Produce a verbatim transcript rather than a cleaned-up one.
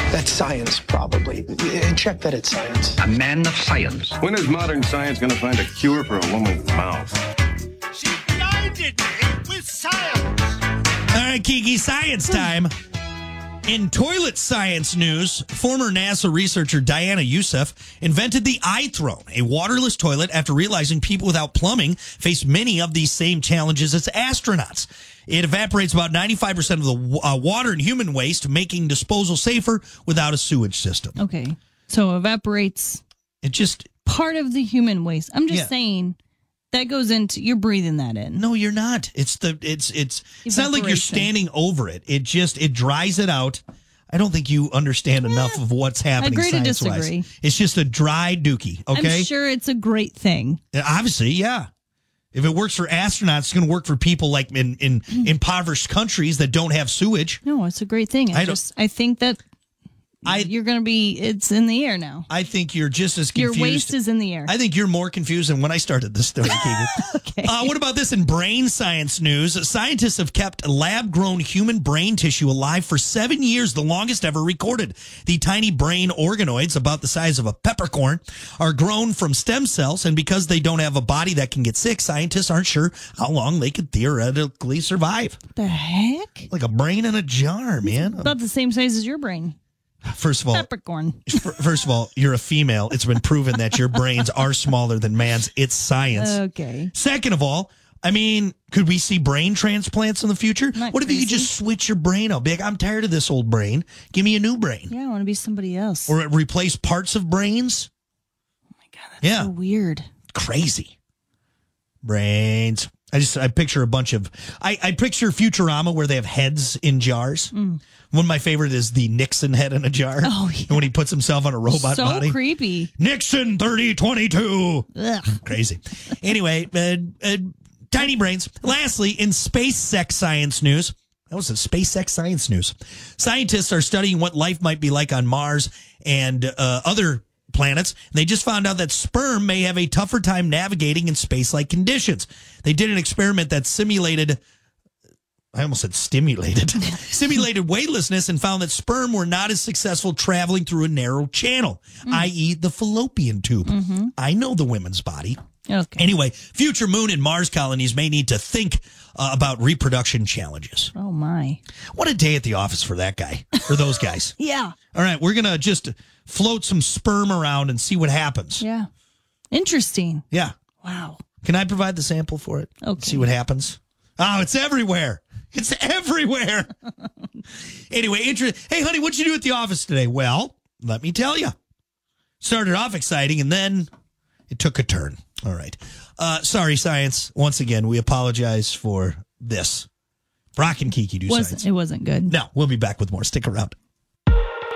That's science, probably. Check that it's science. A man of science. When is modern science going to find a cure for a woman's mouth? She blinded me with science. All right, Kiki, science time. In toilet science news, former NASA researcher Diana Youssef invented the iThrone, a waterless toilet, after realizing people without plumbing face many of these same challenges as astronauts. It evaporates about ninety-five percent of the uh, water and human waste, making disposal safer without a sewage system. Okay. So evaporates It just... part of the human waste. I'm just Yeah. saying that goes into, you're breathing that in. No, you're not. It's the it's it's it's not like you're Evaporation. standing over it. It just it dries it out. I don't think you understand enough of what's happening agree to science-wise. disagree. It's just a dry dookie, okay? I'm sure it's a great thing. And obviously, yeah. If it works for astronauts, it's going to work for people like in, in impoverished countries that don't have sewage. No, it's a great thing. I, I don't- just, I think that I you're going to be, it's in the air now. I think you're just as Your confused. waste is in the air. I think you're more confused than when I started this story, Keegan. Okay. Uh, what about this in brain science news? Scientists have kept lab-grown human brain tissue alive for seven years, the longest ever recorded. The tiny brain organoids, about the size of a peppercorn, are grown from stem cells, and because they don't have a body that can get sick, scientists aren't sure how long they could theoretically survive. the heck? Like a brain in a jar, man. About the same size as your brain. First of all, Peppercorn. f- first of all, you're a female. It's been proven that your brains are smaller than man's. It's science. Okay. Second of all, I mean, could we see brain transplants in the future? Not What if you could crazy. just switch your brain out? Be like, I'm tired of this old brain. Give me a new brain. Yeah, I want to be somebody else. Or replace parts of brains? oh my God, that's Yeah. so weird. Crazy. Brains. I just, I picture a bunch of, I, I picture Futurama where they have heads in jars. Mm. One of my favorite is the Nixon head in a jar. Oh, yeah. And when he puts himself on a robot so body. creepy. Nixon thirty twenty-two. Ugh. Crazy. Anyway, uh, uh, tiny brains. Lastly, in space sex science news, that was a space sex science news. Scientists are studying what life might be like on Mars and uh, other planets. They just found out that sperm may have a tougher time navigating in space-like conditions. They did an experiment that simulated. I almost said stimulated. simulated weightlessness and found that sperm were not as successful traveling through a narrow channel, that is the fallopian tube. I know the women's body. Okay. Anyway, future moon and Mars colonies may need to think uh, about reproduction challenges. Oh, my. What a day at the office for that guy, for those guys. Yeah. All right, we're going to just float some sperm around and see what happens. Yeah. Interesting. Yeah. Wow. Can I provide the sample for it? Okay. See what happens. Oh, it's everywhere. It's everywhere. Anyway, inter- hey, honey, what'd you do at the office today? Well, let me tell you. Started off exciting, and then it took a turn. All right. Uh, sorry, science. Once again, we apologize for this. Brock and Kiki do Wasn't, science. it wasn't good. No, we'll be back with more. Stick around.